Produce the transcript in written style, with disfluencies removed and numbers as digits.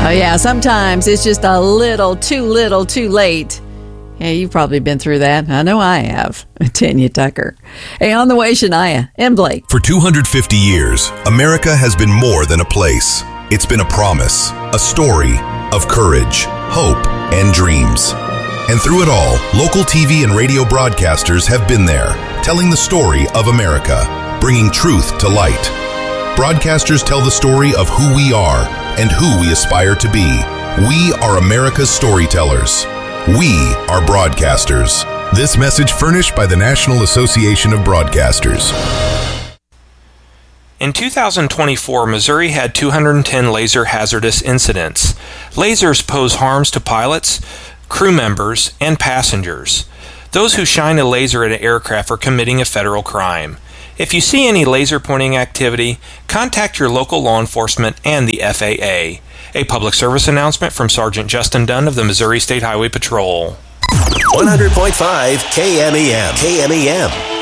Oh, yeah, sometimes it's just a little too late. Yeah, you've probably been through that. I know I have. Tanya Tucker. Hey, on the way, Shania and Blake. For 250 years, America has been more than a place. It's been a promise, a story of courage, hope, and dreams. And through it all, local TV and radio broadcasters have been there, telling the story of America, bringing truth to light. Broadcasters tell the story of who we are and who we aspire to be. We are America's storytellers. We are broadcasters. This message furnished by the National Association of Broadcasters. In 2024, Missouri had 210 laser hazardous incidents. Lasers pose harms to pilots, crew members, and passengers. Those who shine a laser at an aircraft are committing a federal crime. If you see any laser pointing activity, contact your local law enforcement and the FAA. A public service announcement from Sergeant Justin Dunn of the Missouri State Highway Patrol. 100.5 KMEM. KMEM.